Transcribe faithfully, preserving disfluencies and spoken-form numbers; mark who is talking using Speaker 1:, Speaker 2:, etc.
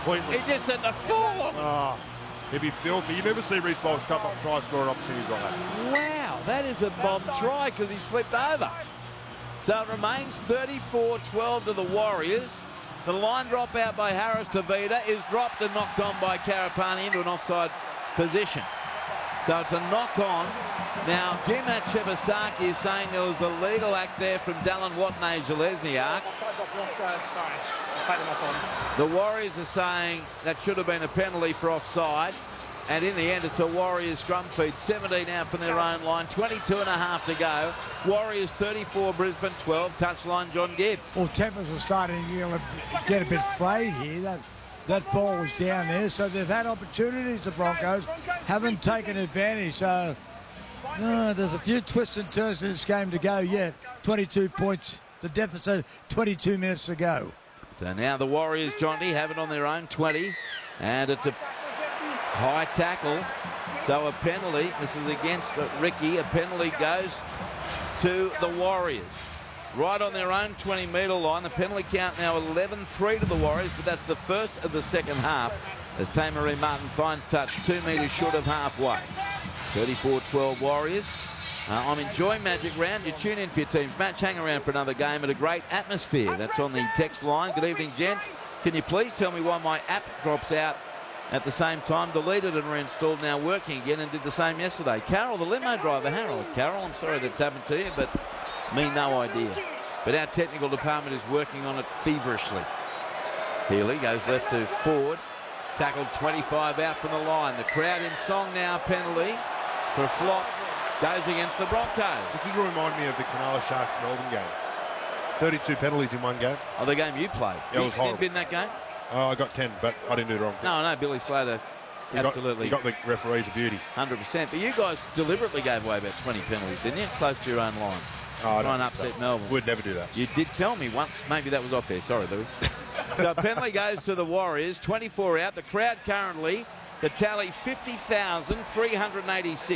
Speaker 1: Completely.
Speaker 2: He just hit the full.
Speaker 1: Oh, he'd be filthy. You never see Reece Walsh come up and try and score opportunities like that.
Speaker 2: Wow, that is a bomb try because he slipped over. So it remains thirty-four twelve to the Warriors. The line drop out by Harris Tavita is dropped and knocked on by Karapani into an offside position. So it's a knock on. Now, Gimat Chebasaki is saying there was a legal act there from Dallin Watney-Zelezniak. The Warriors are saying that should have been a penalty for offside. And in the end, it's a Warriors scrum feed. seventeen out from their own line. twenty-two and a half to go. Warriors thirty-four, Brisbane twelve. Touchline, John Gibbs.
Speaker 3: Well, tempers are starting to get a bit frayed here. That, that ball was down there, so they've had opportunities, the Broncos. Haven't taken advantage, so uh, there's a few twists and turns in this game to go yet. twenty-two points, the deficit, twenty-two minutes to go.
Speaker 2: So now the Warriors, Jonty, have it on their own twenty. And it's a high tackle, so a penalty. This is against Ricky. A penalty goes to the Warriors. Right on their own twenty metre line. The penalty count now eleven three to the Warriors, but that's the first of the second half as Tamaree Martin finds touch two metres short of halfway. thirty-four twelve Warriors. Uh, I'm enjoying Magic Round. You tune in for your team's match. Hang around for another game at a great atmosphere. That's on the text line. Good evening, gents. Can you please tell me why my app drops out at the same time? Deleted and reinstalled, now working again, and did the same yesterday. Carol, the limo driver. Harold. Carol, I'm sorry that's happened to you, but me, no idea. But our technical department is working on it feverishly. Healy goes left to Ford. Tackled twenty-five out from the line. The crowd in song now. Penalty for a flop. Goes against the Broncos.
Speaker 1: This is remind me of the Cronulla Sharks Melbourne game. thirty-two penalties in one game.
Speaker 2: Oh, the game you played.
Speaker 1: Yeah, it was
Speaker 2: you
Speaker 1: horrible.
Speaker 2: in that game?
Speaker 1: Oh, I got ten, but I didn't do the wrong thing.
Speaker 2: No, no, Billy Slater.
Speaker 1: You
Speaker 2: Absolutely.
Speaker 1: Got, you got the referees a beauty.
Speaker 2: one hundred percent. But you guys deliberately gave away about twenty penalties, didn't you? Close to your own line.
Speaker 1: Oh, I
Speaker 2: Try and
Speaker 1: don't
Speaker 2: upset
Speaker 1: so.
Speaker 2: Melbourne.
Speaker 1: Would never do that.
Speaker 2: You did tell me once. Maybe that was off there. Sorry, Louis. So penalty goes to the Warriors. twenty-four out. The crowd currently, the tally fifty thousand three hundred eighty-six.